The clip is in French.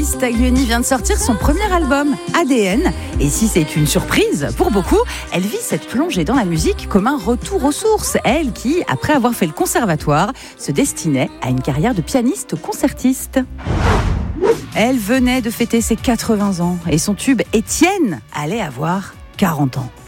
Staglioni vient de sortir son premier album, ADN. Et si c'est une surprise pour beaucoup, elle vit cette plongée dans la musique comme un retour aux sources. Elle qui, après avoir fait le conservatoire, se destinait à une carrière de pianiste concertiste. Elle venait de fêter ses 80 ans et son tube Étienne allait avoir 40 ans.